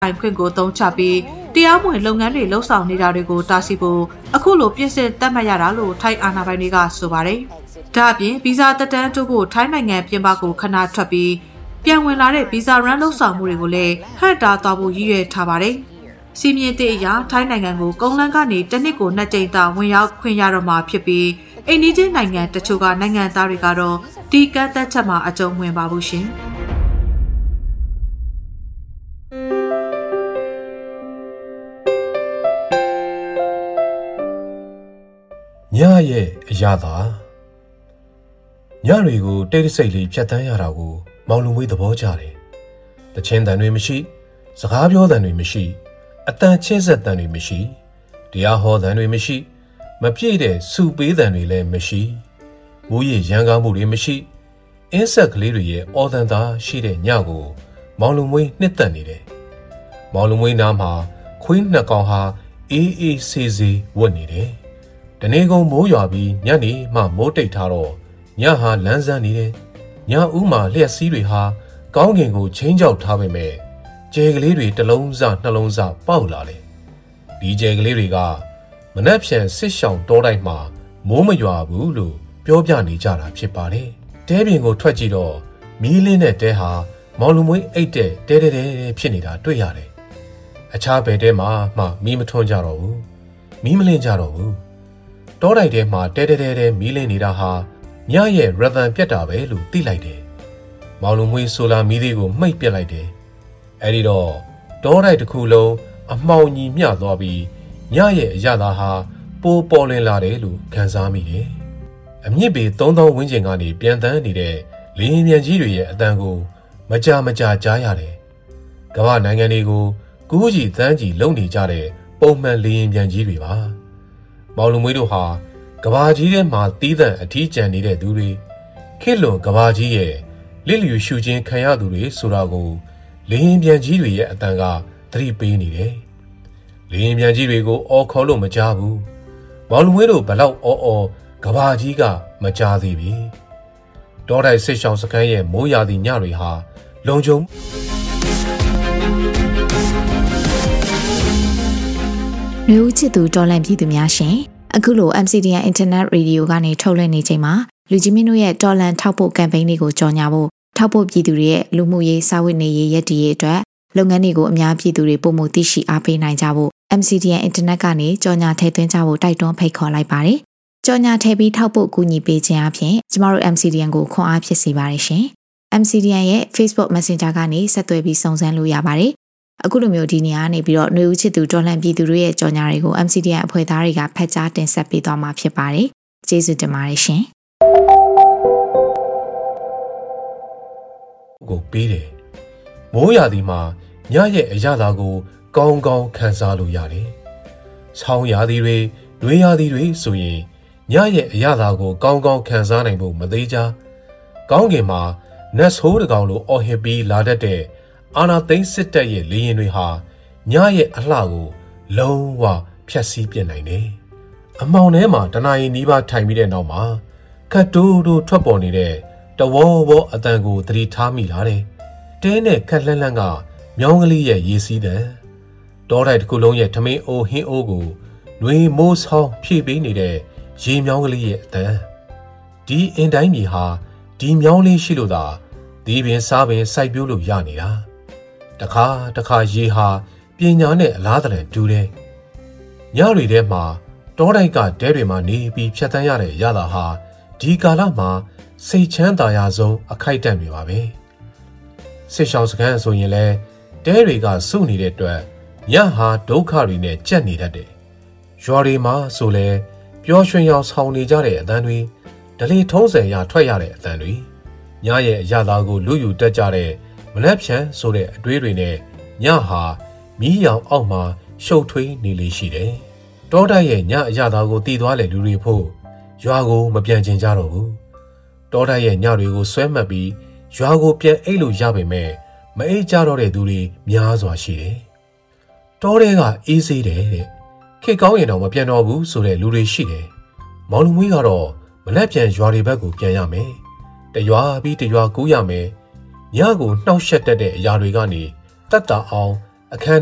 ခွင့်ကိုသုံးချပြီးတရားမဝင်လုပ်ငန်းတွေလှုပ်ဆောင်နေတာတွေကိုတားဆီးဖို့အခုလိုပြင်ဆင်သတ်မှတ်ရတာလို့ထိုင်းအာဏာပိုင်တွေကဆိုပါတယ်။ဒါအပြင်ဗီဇာတက်တန်းတိုးဖို့ထိုင်းနိုင်ငံပြင်ပကိုခဏထွက်ပြီးပြန်ဝင်လာတဲ့ဗီဇာရန်လှုပ်ဆောင်မှုတွေကိုလည်းဟန့်တားသွားဖို့ရည်ရွယ်ထားပါတယ်။စီမင်းတဲ့အရာထိုင်းနိုင်ငံကိုကုန်းလန်းကနေတစ်နှစ်ကို2 ကြိမ်သာဝင်ရောက်ခွင့်ရတော့မှာဖြစ်ပြီးအိန္ဒိယနိုင်ငံတချို့ကနိုင်ငံသားတွေကတော့ဒီကန့်သတ်ချက်မှာအကျုံးဝင်ပါဘူးရှင်။ညရဲ့အရာသာညတွေကိုတိတ်တဆိတ်လေးဖြတ်တန်းရတာကိုမောင်လူမွေးသဘောကျတယ်။တချင်းတန်တွေမရှိစကားပြောတန်တွေမရှိအတန်ချင်းဆက်တန်တွေမရှိတရားဟောတန်တွေမရှိမပြည့်တဲ့စူပေးတန်တွေလည်းမရှိမူးရရန်ကားမှုတွေမရှိအင်းဆက်ကလေးတွေရဲ့အော်တန်သားရှိတဲ့ညကိုမောင်လူမွေးနှစ်သက်နေတယ်။မောင်လူမွေးနားမှာခွေးနှစ်ကောင်ဟာအေးအေးဆေးဆေးဝတ်နေတယ်။တနေ့ကုန်မိုးရွာပြီးညနေမှမိုးတိတ်ထားတော့ညဟာလန်းဆန်းနေတယ်။ညဦးမှာလျှက်စီးတွေဟာကောင်းကင်ကိုချင်းချောက်ထားပေမဲ့ကျဲကလေးတွေတစ်လုံးစနှလုံးစပေါက်လာတယ်။ဒီကျဲကလေးတွေကမနှက်ဖြန်စစ်ရှောင်တောတိုက်မှာမိုးမရွာဘူးလို့ပြောပြနေကြတာဖြစ်ပါတယ်။တဲပြင်ကိုထွက်ကြည့်တော့မီးလင်းတဲ့တဲဟာမောင်လူမွေးအိတ်တဲ့တဲတဲဖြစ်နေတာတွေ့ရတယ်။အခြားဘယ်တဲမှာမှမီးမထွန်းကြတော့ဘူး။မီးမလင်းကြတော့ဘူး။တောတိုက်ထဲမှာတဲတဲမီးလင်းနေတာဟာညရဲ့ရသံပြတ်တာပဲလို့သိလိုက်တယ်။မောင်လူမွေးဆိုလာမီးသေးကိုမှိတ်ပစ်လိုက်တယ်။အဲဒီတော့တောတိုက်တစ်ခုလုံးအမှောင်ကြီးမျှသွားပြီးညရဲ့အရသာဟာပိုးပေါ်လင်းလာတယ်လို့ခံစားမိတယ်။အမြင့်ပေ3000ဝန်းကျင်ကနေပြန်တန်းနေတဲ့လေရင်ပြန်ကြီးတွေရဲ့အတန်ကိုမကြာကြားရတယ်။ကမ္ဘာနိုင်ငံတွေကိုကူးကြီးသန်းကြီးလုံနေကြတဲ့ပုံမှန်လေရင်ပြန်ကြီးတွေပါ။မောင်လူမွေးတို့ဟာကဘာကြီးထဲမှာတီးသန့်အထီးကျန်နေတဲ့သူတွေခေလွန်ကဘာကြီးရဲ့လစ်လျူရှူခြင်းခံရသူတွေဆိုတာကိုလေရင်ပြန်ကြီးတွေရဲ့အတန်ကသတိပေးနေတယ်။လေရင်ပြန်ကြီးတွေကိုအော်ခေါ်လို့မကြားဘူး။မောင်လူမွေးတို့ဘလောက်အော်ကဘာကြီးကမကြားသေးပြီ။တောတိုက်စစ်ရှောင်းစခန်းရဲ့မိုးရာသီညတွေဟာလုံခြုံမျိုးချစ်သူတော်လန့်ပြည်သူများရှင်အခုလို MCDN Internet Radio ကနေထုတ်လွှင့်နေချိန်မှာလူကြီးမင်းတို့ရဲ့တော်လန်ထောက်ပို့ကမ်ပိန်းတွေကိုကြော်ညာဖို့ထောက်ပို့ပြည်သူတွေရဲ့လူမှုရေးစာဝတ်နေရေးရည်တည်ရေးအတွက်လုပ်ငန်းတွေကိုအများပြည်သူတွေပုံမှုသိရှိအားပေးနိုင်ကြဖို့ MCDN Internet ကနေကြော်ညာထည့်သွင်းကြဖို့တိုက်တွန်းဖိတ်ခေါ်လိုက်ပါတယ်။ကြော်ညာထည့်ပြီးထောက်ပို့ကူညီပေးခြင်းအပြင်ကျမတို့ MCDN ကိုခွန်အားဖြစ်စေပါတယ်ရှင်။ MCDN ရဲ့ Facebook Messenger ကနေဆက်သွယ်ပြီးစုံစမ်းလို့ရပါတယ်။အခုလိုမျိုးဒီနေရာနေပြီးတော့ຫນွေဦးချစ်သူတော်လှန်ပြည်သူတွေရဲ့ကြော်ညာတွေကို MCDN အဖွဲ့သားတွေကဖတ်ကြားတင်ဆက်ပေးသွားမှာဖြစ်ပါတယ်။ကျေးဇူးတင်ပါတယ်ရှင်။ကိုပေးတယ်။မိုးရာသီမှာညရဲ့အရသာကိုကောင်းကောင်းခံစားလို့ရတယ်။ဆောင်းရာသီတွေ၊နွေရာသီတွေဆိုရင်ညရဲ့အရသာကိုကောင်းကောင်းခံစားနိုင်ဖို့မသေးကြ။ကောင်းကင်မှာနတ်ဆိုးတကောင်လိုအော်ဟစ်ပြီးလာတတ်တဲ့အာနာသိန်းစစ်တပ်ရဲ့လေရင်တွေဟာညရဲ့အလှကိုလုံးဝဖျက်ဆီးပြစ်နိုင်တယ်။အမောင်ထဲမှာတနာရီနီးပါးထိုင်ပြီးတဲ့နောက်မှာခတ်တိုးထွက်ပေါ်နေတဲ့တဝေါဘောအတန်ကိုသတိထားမိလာတယ်။တဲနဲ့ခက်လှမ်းကမြောင်းကလေးရဲ့ရေစီးတဲ့တောတိုက်တစ်ခုလုံးရဲ့ထမင်းအိုးဟင်းအိုးကိုနှွေမိုးဆောင်းဖြည့်ပေးနေတဲ့ရေမြောင်းကလေးရဲ့အတန်ဒီအင်တိုင်းမြေဟာဒီမြောင်းလေးရှိလို့သာဒီပင်စားပင်စိုက်ပျိုးလို့ရနေတာတခါရေဟာပညာနဲ့အလားတန်တူတယ်ညတွေထဲမှာတောတိုက်ကတဲတွေမှာနေပြီးဖြတ်တန်းရတဲ့ရတာဟာဒီကာလမှာစိတ်ချမ်းသာရဆုံးအခိုက်အတန့်တွေပါပဲစစ်ရှောင်းစခန်းဆိုရင်လည်းတဲတွေကစုနေတဲ့အတွက်ညဟာဒုက္ခတွေနဲ့ကြက်နေတတ်တယ်ရွာတွေမှာဆိုလဲပျော်ရွှင်ရောင်ဆောင်နေကြတဲ့အတန်တွေဒလေထုံးစံရထွက်ရတဲ့အတန်တွေညရဲ့အရသာကိုလူယူတက်ကြတဲ့မနှက်ဖြန်ဆိုတဲ့အတွေးတွေနဲ့ညဟာမီးရောင်အောက်မှာရှုပ်ထွေးနေလေရှိတယ်တောတိုက်ရဲ့ညအရသာကိုတည်သွားတဲ့လူတွေဖို့ရွာကိုမပြန်ကျင်ကြတော့ဘူးတောတိုက်ရဲ့ညတွေကိုဆွဲမှတ်ပြီးရွာကိုပြန်အိတ်လို့ရပေမဲ့မအိတ်ကြတော့တဲ့သူတွေများစွာရှိတယ်တောထဲကအေးဆေးတယ်တဲ့ခေကောင်းရင်တော့မပြန်တော့ဘူးဆိုတဲ့လူတွေရှိတယ်မောင်လူမွေးကတော့မနှက်ပြန်ရွာတွေဘက်ကိုပြန်ရမယ်တရွာပြီးတရွာကူးရမယ်ညကိုနှောက်ယှက်တတ်တဲ့အရာတွေကနေတတ်တာအောင်အခန်း